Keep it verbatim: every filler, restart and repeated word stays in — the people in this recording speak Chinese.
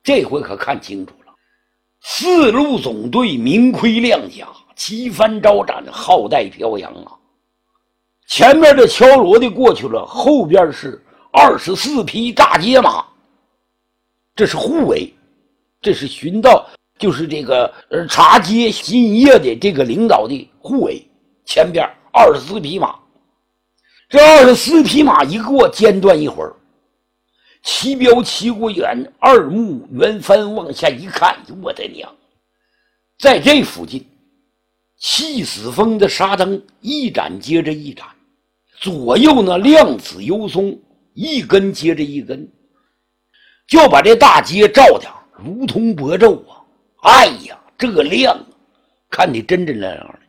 这回可看清楚了，四路总队明盔亮甲，旗帆招展，号带飘扬啊！前面的敲锣的过去了，后边是二十四匹大街马，这是护卫，这是巡道，就是这个呃察街新业的这个领导的护卫，前边二十四匹马。这二十四匹马一过，间断一会儿，齐彪齐国远二目圆翻往下一看，我的娘，在这附近气死风的沙灯一盏接着一盏，左右呢亮紫幽松，一根接着一根，就把这大街照的如同薄昼啊！哎呀，这个亮看得真真亮亮的。